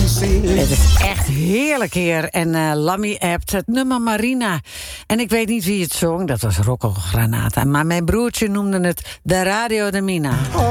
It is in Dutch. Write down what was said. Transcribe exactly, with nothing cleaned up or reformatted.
Het is echt heerlijk hier. En uh, Lammy appt het nummer Marina. En ik weet niet wie het zong, dat was Rocco Granata. Maar mijn broertje noemde het de Radio de Mina.